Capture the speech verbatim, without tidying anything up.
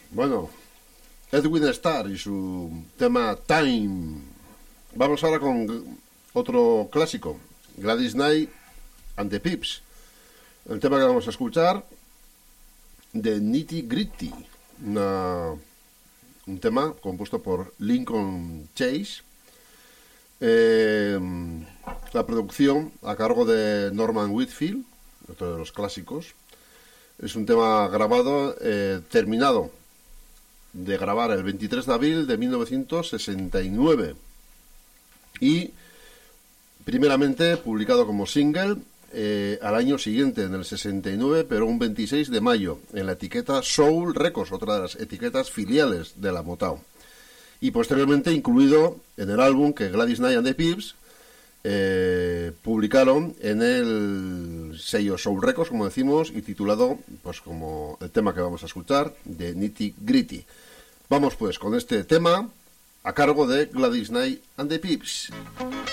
Bueno, Edwin Starr y su tema Time. Vamos ahora con otro clásico, Gladys Knight and the Pips. El tema que vamos a escuchar, de Nitty Gritty, una, un tema compuesto por Lincoln Chase. Eh, la producción a cargo de Norman Whitfield, otro de los clásicos. Es un tema grabado, eh, terminado de grabar el veintitrés de abril de mil novecientos sesenta y nueve y primeramente publicado como single eh, al año siguiente, en el sesenta y nueve, pero un veintiséis de mayo, en la etiqueta Soul Records, otra de las etiquetas filiales de la Motown, y posteriormente incluido en el álbum que Gladys Knight and the Pips eh, publicaron en el sello Soul Records, como decimos, y titulado, pues como el tema que vamos a escuchar, de Nitty Gritty. Vamos pues con este tema a cargo de Gladys Knight and the Pips.